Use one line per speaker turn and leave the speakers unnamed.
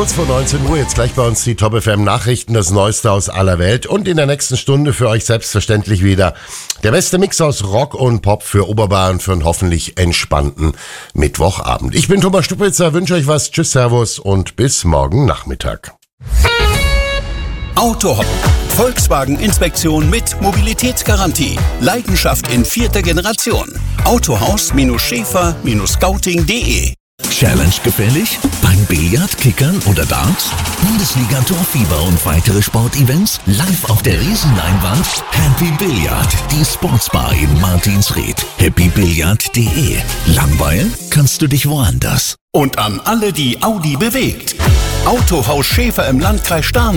Kurz vor 19 Uhr, jetzt gleich bei uns die Top FM Nachrichten, das Neueste aus aller Welt. Und in der nächsten Stunde für euch selbstverständlich wieder der beste Mix aus Rock und Pop für Oberbayern für einen hoffentlich entspannten Mittwochabend. Ich bin Thomas Stupitzer, wünsche euch was. Tschüss, Servus und bis morgen Nachmittag.
Autohopp. Volkswagen-Inspektion mit Mobilitätsgarantie. Leidenschaft in 4. Generation. Autohaus-Schäfer-Scouting.de.
Challenge gefällig? Beim Billard, Kickern oder Darts? Bundesliga Torfieber und weitere Sportevents live auf der Riesenleinwand? Happy Billard, die Sportsbar in Martinsried. happybilliard.de. Langweilen kannst du dich woanders.
Und an alle, die Audi bewegt. Autohaus Schäfer im Landkreis Starnberg.